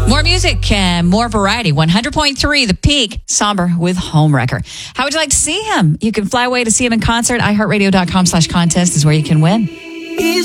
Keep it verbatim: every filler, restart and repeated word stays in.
More music and more variety. one hundred point three The Peak, Somber with Homewrecker. How would you like to see him? You can fly away to see him in concert. i heart radio dot com slash contest is where you can win.